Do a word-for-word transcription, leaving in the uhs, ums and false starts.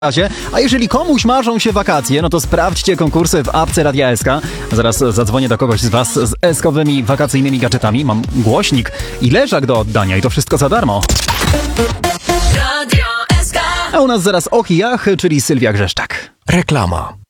razie. A jeżeli komuś marzą się wakacje, no to sprawdźcie konkursy w apce Radia S K. Zaraz zadzwonię do kogoś z was z eskowymi wakacyjnymi gadżetami. Mam głośnik i leżak do oddania i to wszystko za darmo. Radio S K. A u nas zaraz och i ach, czyli Sylwia Grzeszczak. Reklama.